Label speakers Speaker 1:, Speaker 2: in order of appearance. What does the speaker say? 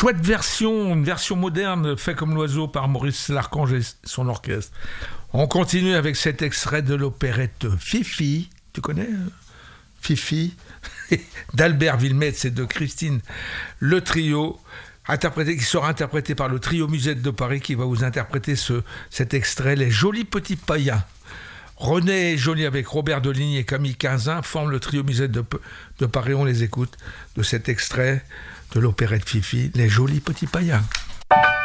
Speaker 1: chouette version, une version moderne, fait comme l'oiseau par Maurice Larchange et son orchestre. On continue avec cet extrait de l'opérette Fifi. Tu connais Fifi d'Albert Wilmetz et de Christine Le Trio, qui sera interprété par le Trio Musette de Paris, qui va vous interpréter cet extrait, Les Jolis Petits Païens. René Joly avec Robert Deligny et Camille Quinzin forment le Trio Musette de Paris. On les écoute de cet extrait de l'opérette Fifi, Les Jolis Petits Païens.